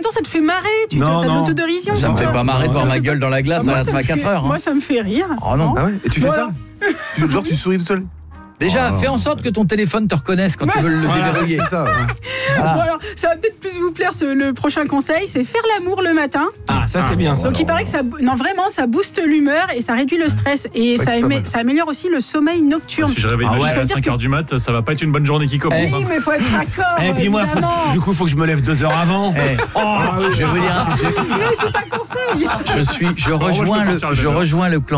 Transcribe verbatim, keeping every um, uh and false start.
temps, ça te fait marrer. Tu Non, as de non. l'autodérision. Ça me fait pas marrer de voir ma gueule dans la glace Moi, à ça me vingt-quatre fait- heures. Moi, hein. ça me fait rire. Oh non. Ah ouais. Et tu fais Voilà. ça Tu- Genre tu souris tout seul. Déjà, Oh. fais en sorte que ton téléphone te reconnaisse quand tu veux le Voilà. déverrouiller. C'est ça. ouais. Ah. Bon, alors, ça va peut-être plus vous plaire, ce- le prochain conseil, c'est faire l'amour le matin. Ah, ça c'est bien ça. Donc, il paraît que ça, non, vraiment, ça booste l'humeur et ça réduit le stress. Et Ouais, ça, c'est pas émet- mal. ça améliore aussi le sommeil nocturne. Si je réveille Ah ma ouais. chérie Ça veut à dire cinq que- heures du mat, ça va pas être une bonne journée qui commence. Eh, Oui, mais il faut être raccord. Et puis moi, faut- évidemment. du coup, faut que je me lève deux heures avant. Eh, Ah oui. je vais vous dire, je, Mais c'est un conseil. je suis, je moi, je rejoins peux le, partir à je neuf heures. rejoins le clan.